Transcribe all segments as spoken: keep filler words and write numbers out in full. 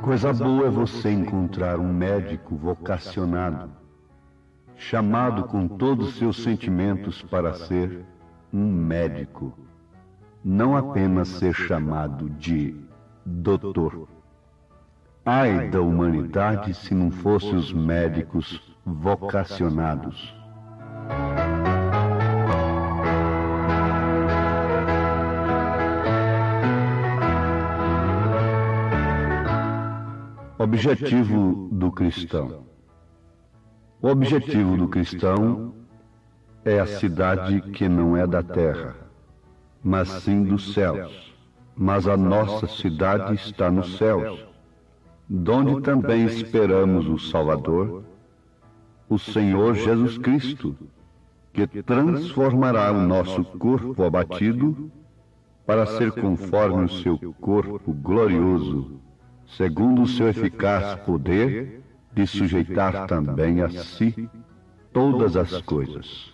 Coisa boa é você encontrar um médico vocacionado, chamado com todos os seus sentimentos para ser um médico, não apenas ser chamado de doutor. Ai da humanidade se não fossem os médicos vocacionados. Objetivo do cristão. O objetivo do cristão é a cidade que não é da terra, mas sim dos céus. Mas a nossa cidade está nos céus, donde também esperamos o Salvador, o Senhor Jesus Cristo, que transformará o nosso corpo abatido para ser conforme o seu corpo glorioso, segundo o seu eficaz poder de sujeitar também a si todas as coisas.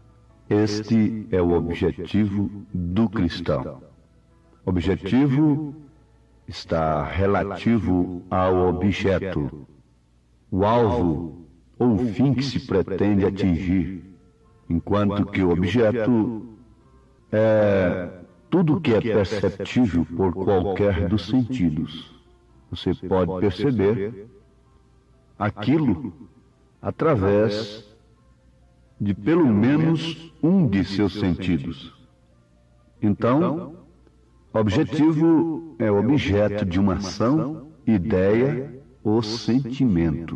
Este é o objetivo do cristão. Objetivo está relativo ao objeto, o alvo ou o fim que se pretende atingir, enquanto que o objeto é tudo que é perceptível por qualquer dos sentidos. Você pode perceber aquilo através de pelo menos um de seus sentidos. Então, objetivo é objeto de uma ação, ideia ou sentimento.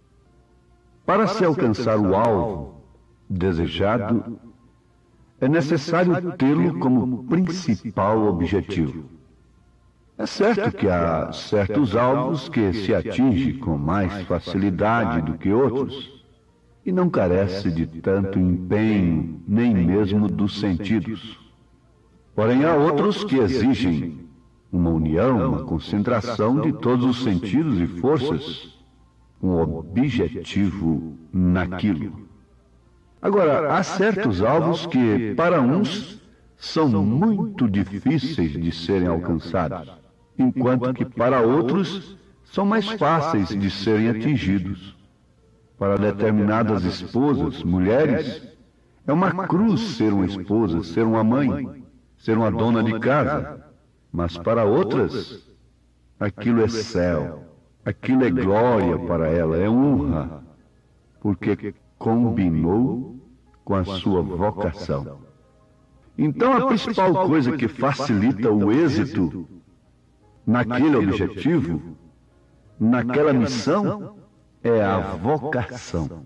Para se alcançar o alvo desejado, é necessário tê-lo como principal objetivo. É certo que há certos alvos que se atingem com mais facilidade do que outros, e não carece de tanto empenho, nem mesmo dos sentidos. Porém, há outros que exigem uma união, uma concentração de todos os sentidos e forças, um objetivo naquilo. Agora, há certos alvos que, para uns, são muito difíceis de serem alcançados, enquanto que para outros são mais fáceis de serem atingidos. Para determinadas esposas, mulheres, é uma cruz ser uma esposa, ser uma mãe, ser uma dona de casa. Mas para outras, aquilo é céu, aquilo é glória para ela, é honra, porque combinou com a sua vocação. Então, a principal coisa que facilita o êxito naquele objetivo, naquela missão, é a vocação.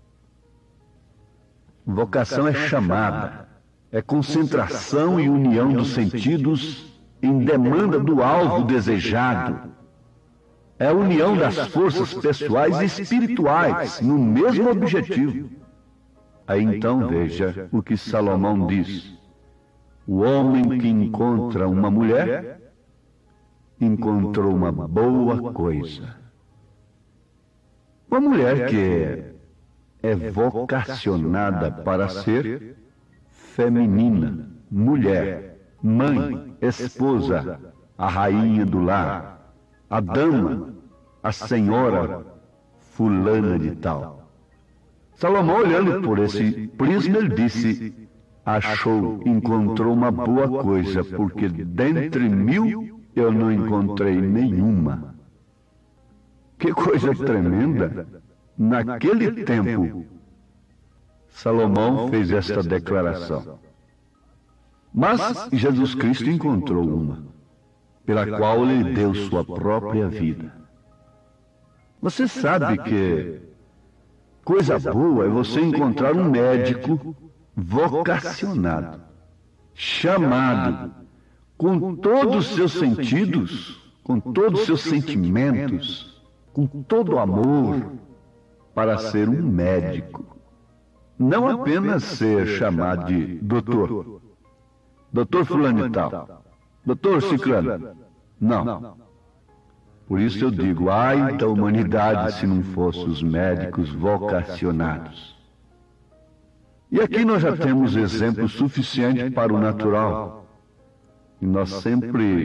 Vocação é chamada, é concentração e união dos sentidos em demanda do alvo desejado. É a união das forças pessoais e espirituais no mesmo objetivo. Aí então veja o que Salomão diz. O homem que encontra uma mulher, encontrou uma boa coisa. Uma mulher que é vocacionada para ser feminina, mulher, mãe, esposa, a rainha do lar, a dama, a senhora fulana de tal. Salomão, olhando por esse prisma, ele disse, achou, encontrou uma boa coisa, porque dentre mil eu não encontrei nenhuma. Que coisa tremenda! Naquele tempo, Salomão fez esta declaração. Mas Jesus Cristo encontrou uma, pela qual ele deu sua própria vida. Você sabe que coisa boa é você encontrar um médico vocacionado, chamado, com todos os seus sentidos, com todos os seus sentimentos, com todo o amor, para ser um médico. Não apenas ser chamado de doutor, doutor fulano e tal, doutor ciclano. Não. Por isso eu digo, ai da humanidade se não fossem os médicos vocacionados. E aqui nós já temos exemplos suficientes para o natural. E nós sempre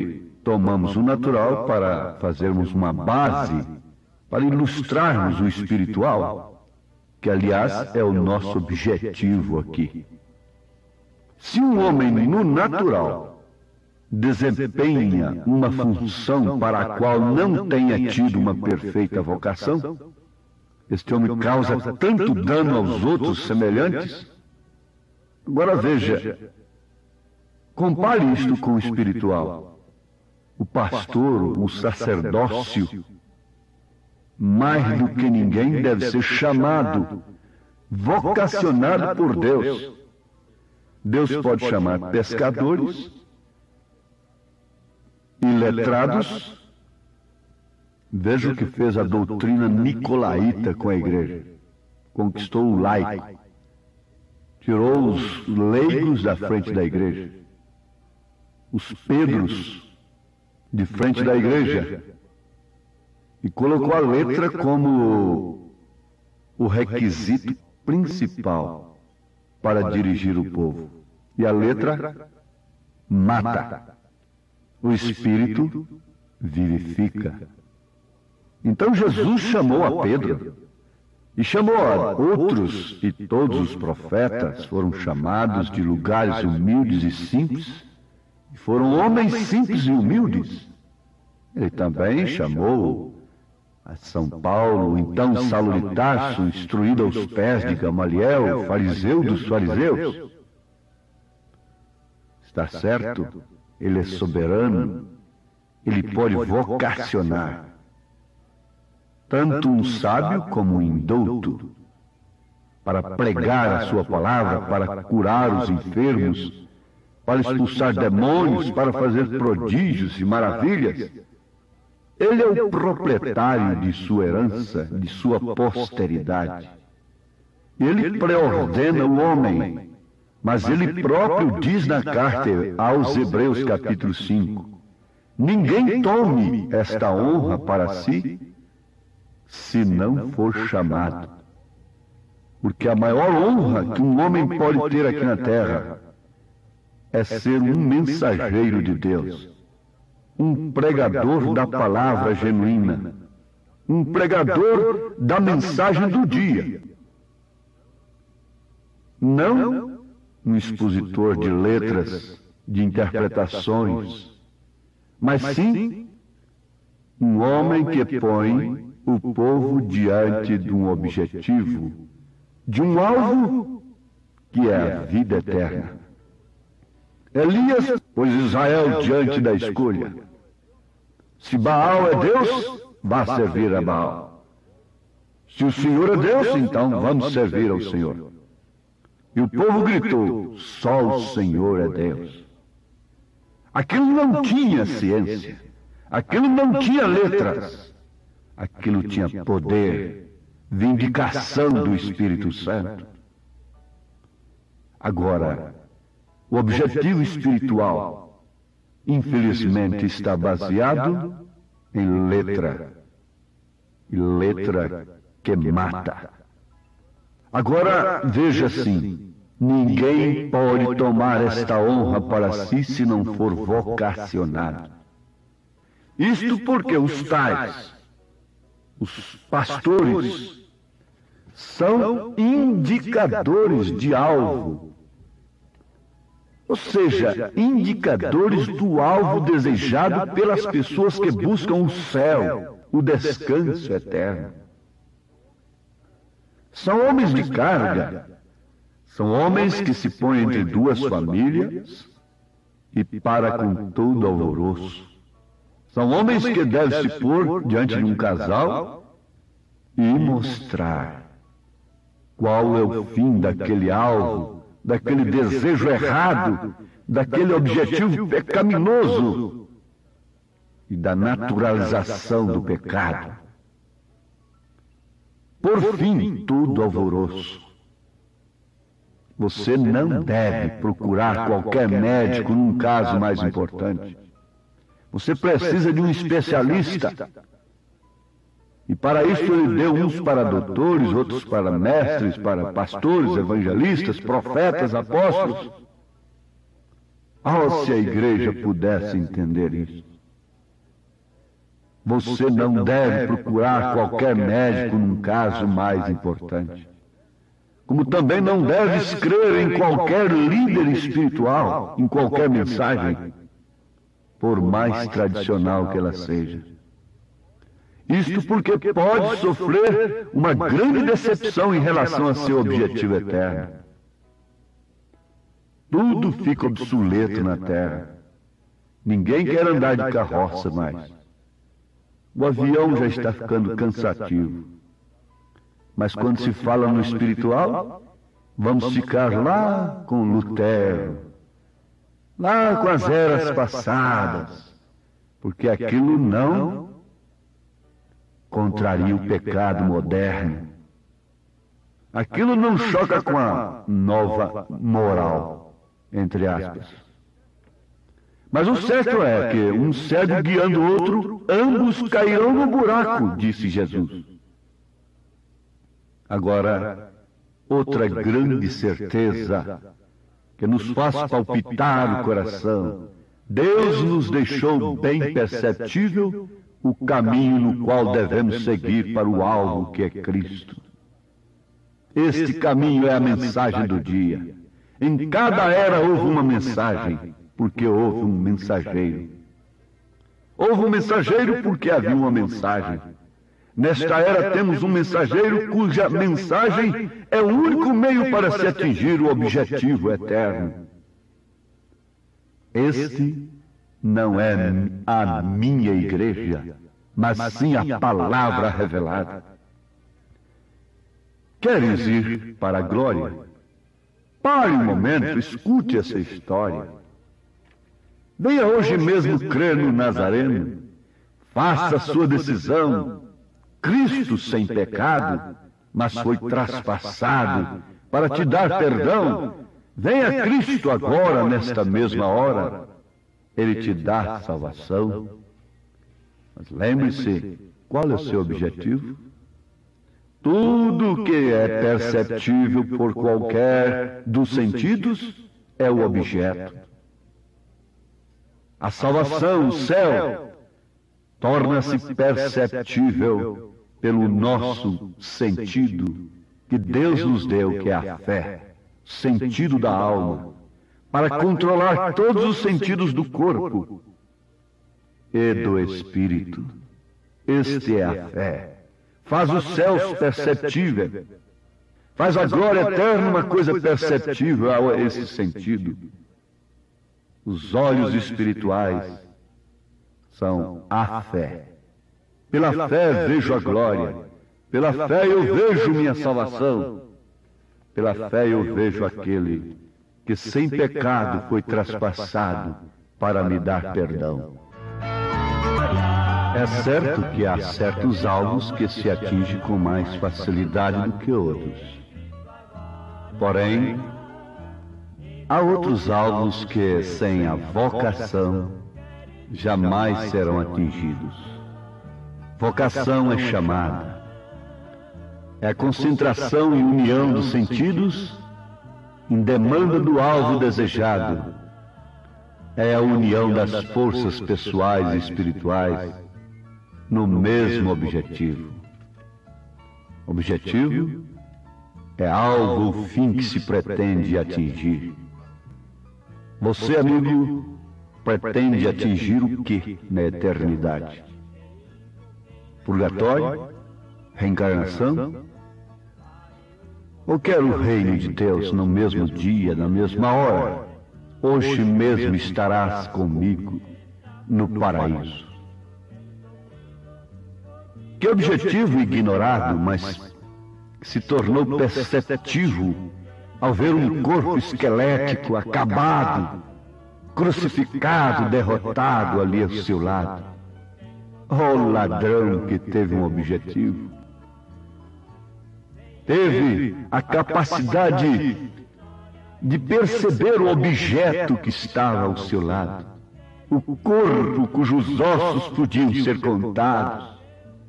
tomamos o natural para fazermos uma base, para ilustrarmos o espiritual, que, aliás, é o nosso objetivo aqui. Se um homem no natural desempenha uma função para a qual não tenha tido uma perfeita vocação, este homem causa tanto dano aos outros semelhantes. Agora veja, compare isto com o espiritual. O pastor, o sacerdócio, mais do que ninguém deve ser chamado, vocacionado por Deus. Deus pode chamar pescadores, iletrados. Veja o que fez a doutrina nicolaíta com a igreja. Conquistou o laico. Tirou os leigos da frente da igreja. Os Pedros de frente da igreja. E colocou a letra como o requisito principal para dirigir o povo. E a letra mata. O Espírito vivifica. Então Jesus chamou a Pedro e chamou a outros, e todos os profetas foram chamados de lugares humildes e simples, e foram homens simples e humildes. Ele também chamou a São Paulo, então Saulo de Tarso, instruído aos pés de Gamaliel, fariseu dos fariseus. Está certo? Ele é soberano, ele pode vocacionar tanto um sábio como um indouto para pregar a sua palavra, para curar os enfermos, para expulsar demônios, para fazer prodígios e maravilhas. Ele é o proprietário de sua herança, de sua posteridade. Ele preordena o homem, mas ele próprio diz na carta aos Hebreus, capítulo cinco, ninguém tome esta honra para si, se não for chamado. Porque a maior honra que um homem pode ter aqui na terra é ser um mensageiro de Deus, um pregador da palavra genuína, um pregador da mensagem do dia. Não um expositor de letras, de interpretações, mas sim um homem que põe o povo diante de um objetivo, de um alvo que é a vida eterna. Elias pôs Israel diante da escolha. Se Baal é Deus, vá servir a Baal. Se o Senhor é Deus, então vamos servir ao Senhor. E o povo gritou, só o Senhor é Deus. Aquilo não tinha ciência, aquilo não tinha letras, aquilo tinha poder, vindicação do Espírito Santo. Agora, o objetivo espiritual, infelizmente, está baseado em letra, e letra que mata. Agora, veja assim, ninguém pode tomar esta honra para si se não for vocacionado. Isto porque os tais, os pastores, são indicadores de alvo. Ou seja, indicadores do alvo desejado pelas pessoas que buscam o céu, o descanso eterno. São homens de carga, são homens que se põem entre duas famílias e para com todo alvoroço. São homens que devem se pôr diante de um casal e mostrar qual é o fim daquele alvo, daquele desejo errado, daquele objetivo pecaminoso e da naturalização do pecado. Por fim, tudo alvoroço. Você não deve procurar qualquer médico num caso mais importante. Você precisa de um especialista. E para isso ele deu uns para doutores, outros para mestres, para pastores, evangelistas, profetas, apóstolos. Oh, se a igreja pudesse entender isso. Você não deve procurar qualquer médico num caso mais importante. Como também não deves crer em qualquer líder espiritual, em qualquer mensagem, por mais tradicional que ela seja. Isto porque pode sofrer uma grande decepção em relação a seu objetivo eterno. Tudo fica obsoleto na Terra. Ninguém quer andar de carroça mais. O avião já está ficando cansativo. Mas quando se fala no espiritual, vamos ficar lá com Lutero, lá com as eras passadas, porque aquilo não contraria o pecado moderno. Aquilo não choca com a nova moral, entre aspas. Mas o certo é que um cego guiando o outro, ambos cairão no buraco, disse Jesus. Agora, outra grande certeza que nos faz palpitar o coração: Deus nos deixou bem perceptível o caminho no qual devemos seguir para o alvo que é Cristo. Este caminho é a mensagem do dia. Em cada era houve uma mensagem, porque houve um mensageiro. Houve um mensageiro porque havia uma mensagem. Nesta era temos um mensageiro cuja mensagem é o único meio para se atingir o objetivo eterno. Este não é a minha igreja, mas sim a palavra revelada. Queres ir para a glória? Pare um momento, escute essa história. Venha hoje mesmo crer no Nazareno. Faça a sua decisão. Cristo sem pecado, mas foi traspassado para te dar perdão. Venha Cristo agora, nesta mesma hora. Ele te dá salvação. Mas lembre-se, qual é o seu objetivo? Tudo que é perceptível por qualquer dos sentidos é o objeto. A salvação, o céu, torna-se perceptível pelo nosso sentido que Deus nos deu, que é a fé, sentido da alma, para controlar todos os sentidos do corpo e do espírito. Este é a fé. Faz os céus perceptível. Faz a glória eterna uma coisa perceptível a esse sentido. Os olhos espirituais são a fé. Pela fé vejo a glória. Pela fé eu vejo minha salvação. Pela fé eu vejo aquele que sem pecado foi traspassado para me dar perdão. É certo que há certos alvos que se atingem com mais facilidade do que outros. Porém, há outros alvos que, sem a vocação, jamais serão atingidos. Vocação é chamada. É a concentração e união dos sentidos em demanda do alvo desejado. É a união das forças pessoais e espirituais no mesmo objetivo. Objetivo é algo ou fim que se pretende atingir. Você, amigo, pretende atingir o que na eternidade? Purgatório? Reencarnação? Ou quer o reino de Deus no mesmo dia, na mesma hora? Hoje mesmo estarás comigo no paraíso. Que objetivo ignorado, mas se tornou perceptível ao ver um corpo esquelético, acabado, crucificado, derrotado ali ao seu lado. Oh, ladrão que teve um objetivo. Teve a capacidade de perceber o objeto que estava ao seu lado. O corpo cujos ossos podiam ser contados.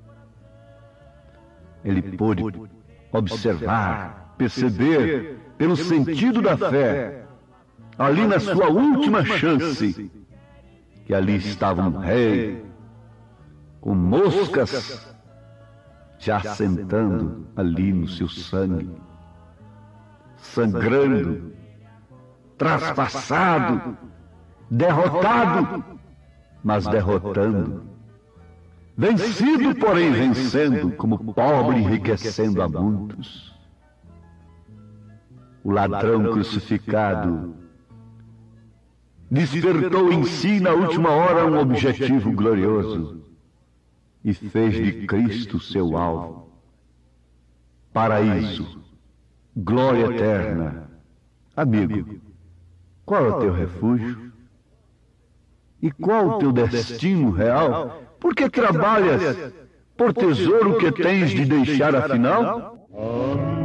Ele pôde observar, perceber, pelo sentido da fé, ali na sua última chance, que ali estava um rei, com moscas já sentando ali no seu sangue, sangrando, traspassado, derrotado, mas derrotando, vencido, porém vencendo, como pobre enriquecendo a muitos. O ladrão crucificado despertou em si na última hora um objetivo glorioso e fez de Cristo seu alvo. Paraíso, glória eterna. Amigo, qual é o teu refúgio? E qual o teu destino real? Por que trabalhas por tesouro que tens de deixar afinal?